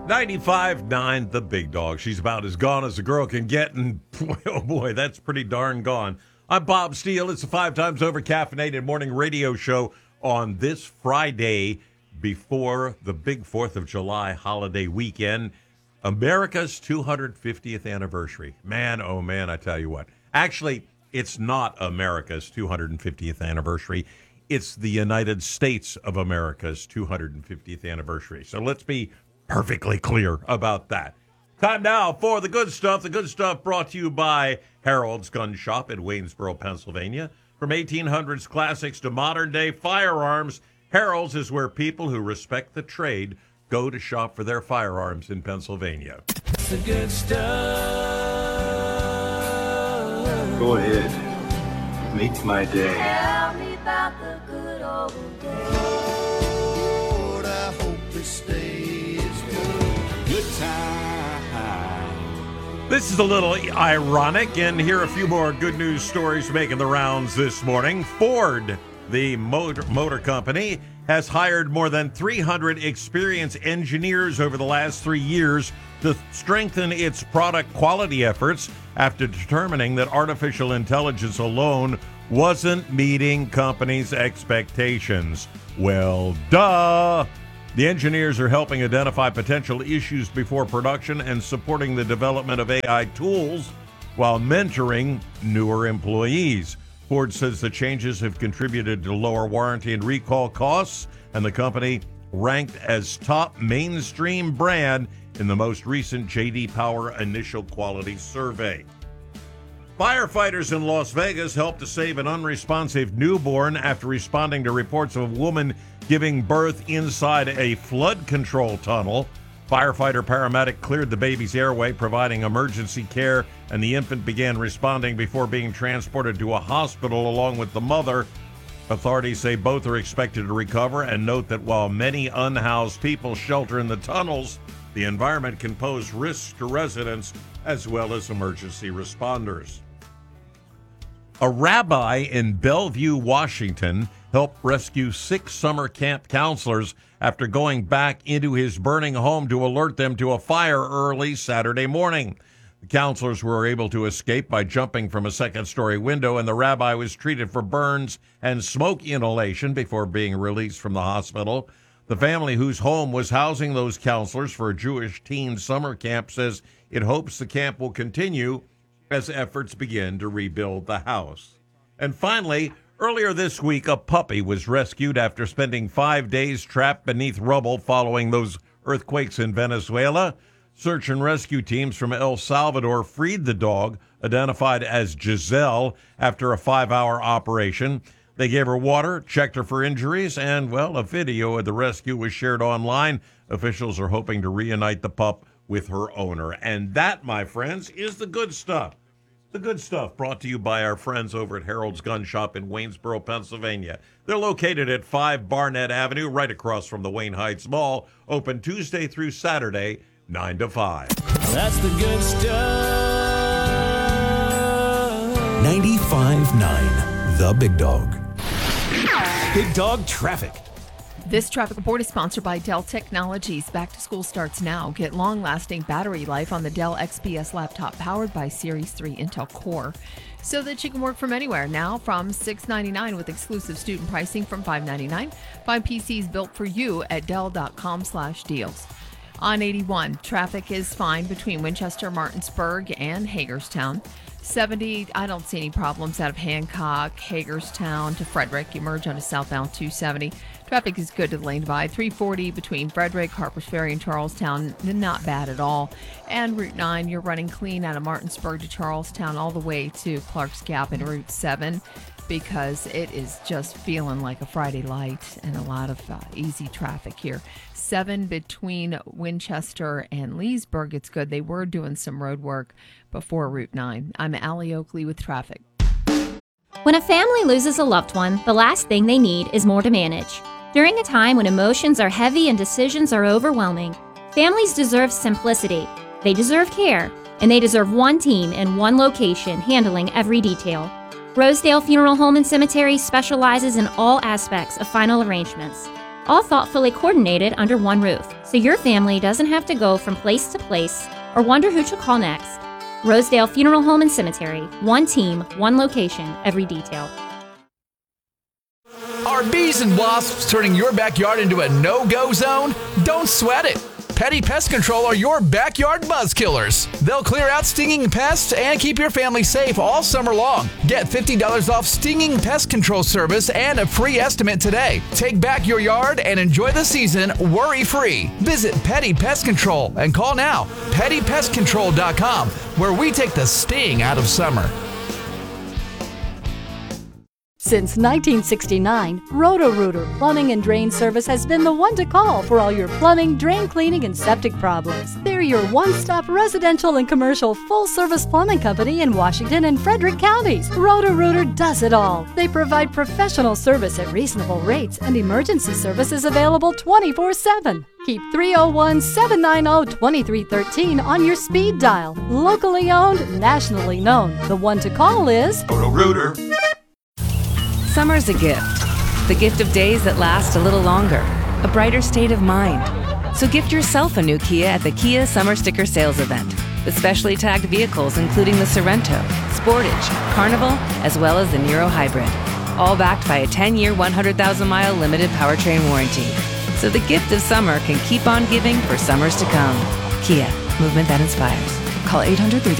95.9 The Big Dog. She's about as gone as a girl can get, and boy, oh boy, that's pretty darn gone. I'm Bob Steele. It's a 5 times over caffeinated morning radio show on this Friday before the big 4th of July holiday weekend, America's 250th anniversary. Man, oh man, I tell you what. Actually, it's not America's 250th anniversary. It's the United States of America's 250th anniversary. So let's be perfectly clear about that. Time now for the good stuff. The good stuff brought to you by Harold's Gun Shop in Waynesboro, Pennsylvania. From 1800s classics to modern-day firearms, Harold's is where people who respect the trade go to shop for their firearms in Pennsylvania. The good stuff. Go ahead. Make my day. Tell me about the good old days. Lord, I hope this stays good. Good time. This is a little ironic, and here are a few more good news stories making the rounds this morning. Ford, the motor company, has hired more than 300 experienced engineers over the last 3 years to strengthen its product quality efforts after determining that artificial intelligence alone wasn't meeting companies' expectations. Well, duh! The engineers are helping identify potential issues before production and supporting the development of AI tools while mentoring newer employees. Ford says the changes have contributed to lower warranty and recall costs, and the company ranked as top mainstream brand in the most recent J.D. Power Initial Quality Survey. Firefighters in Las Vegas helped to save an unresponsive newborn after responding to reports of a woman giving birth inside a flood control tunnel. Paramedic cleared the baby's airway, providing emergency care, and the infant began responding before being transported to a hospital along with the mother. Authorities say both are expected to recover and note that while many unhoused people shelter in the tunnels, the environment can pose risks to residents as well as emergency responders. A rabbi in Bellevue, Washington, helped rescue 6 summer camp counselors after going back into his burning home to alert them to a fire early Saturday morning. The counselors were able to escape by jumping from a second-story window, and the rabbi was treated for burns and smoke inhalation before being released from the hospital. The family whose home was housing those counselors for a Jewish teen summer camp says it hopes the camp will continue as efforts begin to rebuild the house. And finally, earlier this week, a puppy was rescued after spending 5 days trapped beneath rubble following those earthquakes in Venezuela. Search and rescue teams from El Salvador freed the dog, identified as Giselle, after a 5-hour operation. They gave her water, checked her for injuries, and, well, a video of the rescue was shared online. Officials are hoping to reunite the pup with her owner. And that, my friends, is the good stuff. The good stuff brought to you by our friends over at Harold's Gun Shop in Waynesboro, Pennsylvania. They're located at 5 Barnett Avenue, right across from the Wayne Heights Mall, open Tuesday through Saturday, 9 to 5. That's the good stuff. 95.9 The Big Dog. Big Dog Traffic. This traffic report is sponsored by Dell Technologies. Back to school starts now. Get long-lasting battery life on the Dell XPS laptop powered by Series 3 Intel Core so that you can work from anywhere. Now from $699 with exclusive student pricing from $599. Find PCs built for you at Dell.com/deals. On 81, traffic is fine between Winchester, Martinsburg, and Hagerstown. 70, I don't see any problems out of Hancock, Hagerstown to Frederick. You merge onto southbound 270. Traffic is good to the lane divide. 340 between Frederick, Harpers Ferry, and Charlestown, not bad at all. And Route 9, you're running clean out of Martinsburg to Charlestown all the way to Clark's Gap and Route 7 because it is just feeling like a Friday light and a lot of easy traffic here. 7 between Winchester and Leesburg, it's good. They were doing some road work before Route 9. I'm Allie Oakley with traffic. When a family loses a loved one, the last thing they need is more to manage. During a time when emotions are heavy and decisions are overwhelming, families deserve simplicity. They deserve care, and they deserve one team in one location handling every detail. Rosedale Funeral Home and Cemetery specializes in all aspects of final arrangements. all thoughtfully coordinated under one roof, so your family doesn't have to go from place to place or wonder who to call next. Rosedale Funeral Home and Cemetery. One team, one location, every detail. Are bees and wasps turning your backyard into a no-go zone? Don't sweat it. Petty Pest Control are your backyard buzz killers. They'll clear out stinging pests and keep your family safe all summer long. Get $50 off stinging pest control service and a free estimate today. Take back your yard and enjoy the season worry-free. Visit Petty Pest Control and call now. PettyPestControl.com, where we take the sting out of summer. Since 1969, Roto-Rooter Plumbing and Drain Service has been the one to call for all your plumbing, drain cleaning, and septic problems. They're your one-stop residential and commercial full-service plumbing company in Washington and Frederick counties. Roto-Rooter does it all. They provide professional service at reasonable rates and emergency services available 24/7. Keep 301-790-2313 on your speed dial. Locally owned, nationally known. The one to call is Roto-Rooter. Summer's a gift. The gift of days that last a little longer. A brighter state of mind. So gift yourself a new Kia at the Kia Summer Sticker Sales Event. With specially tagged vehicles including the Sorrento, Sportage, Carnival, as well as the Niro Hybrid. All backed by a 10-year, 100,000-mile limited powertrain warranty. So the gift of summer can keep on giving for summers to come. Kia, movement that inspires. Call 800